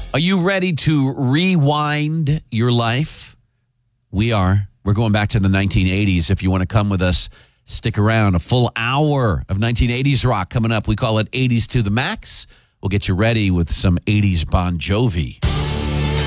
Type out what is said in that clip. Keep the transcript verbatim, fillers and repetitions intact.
Are you ready to rewind your life? We are. We're going back to the nineteen eighties. If you want to come with us, stick around. A full hour of nineteen eighties rock coming up. We call it eighties to the max. We'll get you ready with some eighties Bon Jovi.